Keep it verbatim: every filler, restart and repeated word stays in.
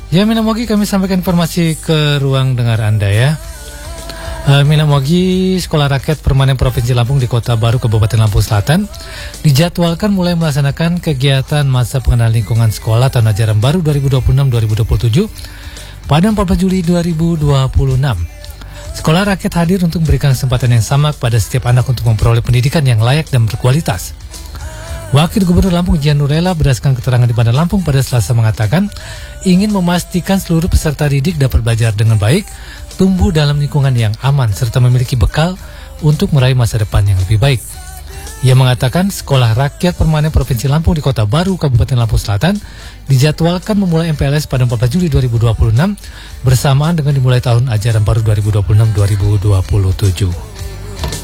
Ya, Minamogi, kami sampaikan informasi ke ruang dengar Anda ya. Uh, Minamogi, Sekolah Rakyat Permanen Provinsi Lampung di Kota Baru, Kabupaten Lampung Selatan, dijadwalkan mulai melaksanakan kegiatan masa pengenalan lingkungan sekolah tahun ajaran baru dua ribu dua puluh enam dua ribu dua puluh tujuh pada empat belas Juli dua ribu dua puluh enam. Sekolah Rakyat hadir untuk memberikan kesempatan yang sama kepada setiap anak untuk memperoleh pendidikan yang layak dan berkualitas. Wakil Gubernur Lampung Jian Nurella berdasarkan keterangan di Bandar Lampung pada Selasa mengatakan ingin memastikan seluruh peserta didik dapat belajar dengan baik, tumbuh dalam lingkungan yang aman, serta memiliki bekal untuk meraih masa depan yang lebih baik. Ia mengatakan Sekolah Rakyat Permanen Provinsi Lampung di Kota Baru, Kabupaten Lampung Selatan dijadwalkan memulai M P L S pada empat belas Juli dua ribu dua puluh enam bersamaan dengan dimulai tahun ajaran baru dua ribu dua puluh enam dua ribu dua puluh tujuh.